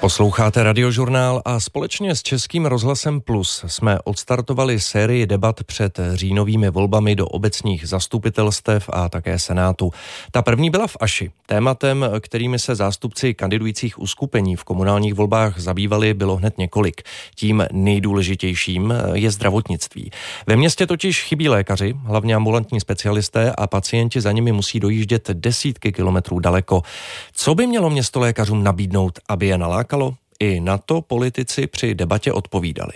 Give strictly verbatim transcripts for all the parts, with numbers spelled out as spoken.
Posloucháte Radiožurnál a společně s Českým rozhlasem Plus jsme odstartovali sérii debat před říjnovými volbami do obecních zastupitelstev a také senátu. Ta první byla v Aši. Tématem, kterými se zástupci kandidujících uskupení v komunálních volbách zabývali, bylo hned několik. Tím nejdůležitějším je zdravotnictví. Ve městě totiž chybí lékaři, hlavně ambulantní specialisté, a pacienti za nimi musí dojíždět desítky kilometrů daleko. Co by mělo město lékařům nabídnout, aby je nalákalo? I na to politici při debatě odpovídali.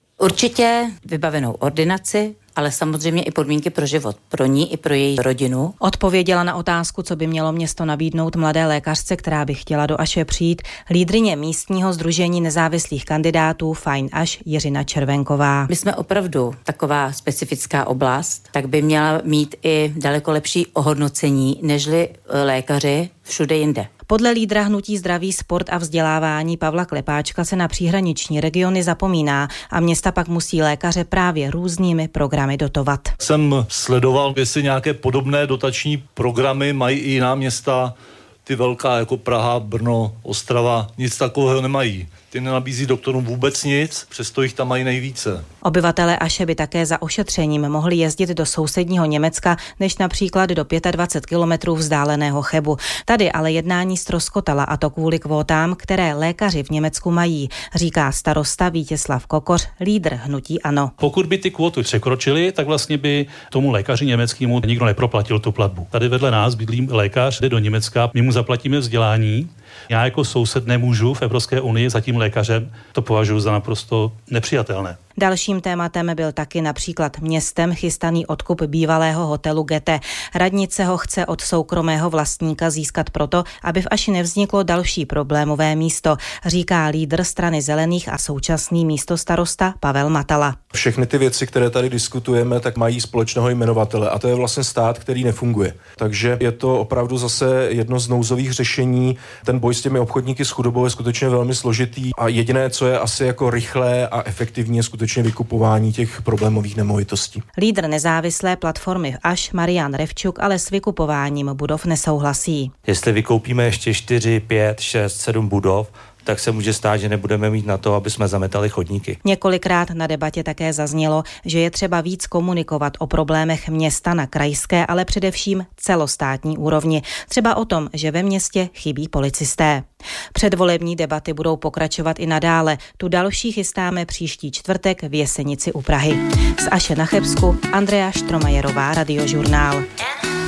Určitě vybavenou ordinaci, ale samozřejmě i podmínky pro život, pro ní i pro její rodinu. Odpověděla na otázku, co by mělo město nabídnout mladé lékařce, která by chtěla do Aše přijít, lídryně místního sdružení nezávislých kandidátů Fajn Aš Jiřina Červenková. My jsme opravdu taková specifická oblast, tak by měla mít i daleko lepší ohodnocení nežli lékaři všude jinde. Podle lídra hnutí Zdraví, sport a vzdělávání Pavla Klepáčka se na příhraniční regiony zapomíná a města pak musí lékaře právě různými programy dotovat. Jsem sledoval, jestli nějaké podobné dotační programy mají i jiná města, ty velká jako Praha, Brno, Ostrava, nic takového nemají. Ty nenabízí doktorům vůbec nic, přesto jich tam mají nejvíce. Obyvatelé Aše by také za ošetřením mohli jezdit do sousedního Německa, než například do dvacet pět kilometrů vzdáleného Chebu. Tady ale jednání ztroskotala, a to kvůli kvótám, které lékaři v Německu mají, říká starosta Vítězslav Kokoř, lídr hnutí ANO. Pokud by ty kvóty překročily, tak vlastně by tomu lékaři německému nikdo neproplatil tu platbu. Tady vedle nás bydlí lékař, jde do Německa, my mu zaplatíme vzdělání. Já jako soused nemůžu v Evropské unii za tím lékařem, to považuji za naprosto nepřijatelné. Dalším tématem byl taky například městem chystaný odkup bývalého hotelu Gete. Radnice ho chce od soukromého vlastníka získat proto, aby v Aši nevzniklo další problémové místo, říká lídr strany Zelených a současný místostarosta Pavel Matala. Všechny ty věci, které tady diskutujeme, tak mají společného jmenovatele a to je vlastně stát, který nefunguje. Takže je to opravdu zase jedno z nouzových řešení. Ten boj s těmi obchodníky s chudobou je skutečně velmi složitý a jediné, co je asi jako rychlé a efektivní, je skutečně vykupování těch problémových nemovitostí. Lídr nezávislé platformy v Aš Marian Revčuk ale s vykupováním budov nesouhlasí. Jestli vykoupíme ještě čtyři, pět, šest, sedm budov, tak se může stát, že nebudeme mít na to, aby jsme zametali chodníky. Několikrát na debatě také zaznělo, že je třeba víc komunikovat o problémech města na krajské, ale především celostátní úrovni. Třeba o tom, že ve městě chybí policisté. Předvolební debaty budou pokračovat i nadále. Tu další chystáme příští čtvrtek v Jesenici u Prahy. Z Aše na Chebsku Andrea Štromajerová, Radiožurnál.